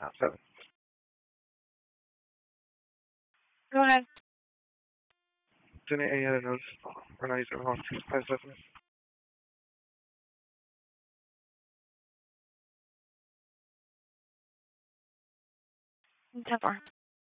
So, Go ahead. any other notes? Or not using wrong. Five seconds. Ten four.